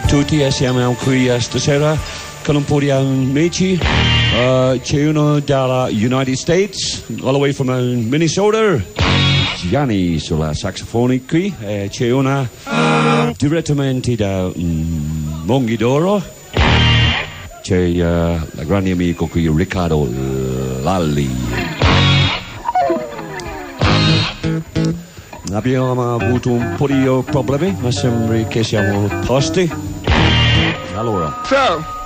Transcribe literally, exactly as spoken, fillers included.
tutti assieme qui stasera con un po' di amici. Uh, c'è uno dalla United States, all the way from Minnesota, Gianni sulla saxofone qui, e c'è una direttamente da um, Monghidoro, c'è uh, la grande amico qui Riccardo Lalli. Abbiamo avuto un po' di problemi, ma sembra che siamo a posto. Allora. So.